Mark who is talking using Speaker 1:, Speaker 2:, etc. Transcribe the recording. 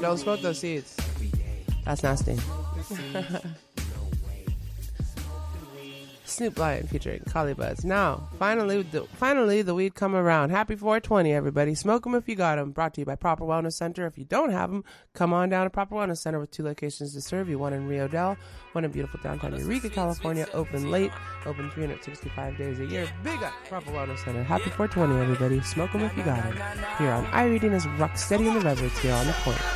Speaker 1: Don't smoke those seeds. That's nasty. Snoop Lion featuring Collie Buds. Now, finally, the weed come around. Happy 420, everybody. Smoke them if you got them. Brought to you by Proper Wellness Center. If you don't have them, come on down to Proper Wellness Center with 2 locations to serve you. One in Rio Dell, one in beautiful downtown Eureka, California. Open late, open 365 days a year. Big up Proper Wellness Center. Happy 420, everybody. Smoke them if you got them. Here on iReading is Rock Steady in the Reverence here on the point.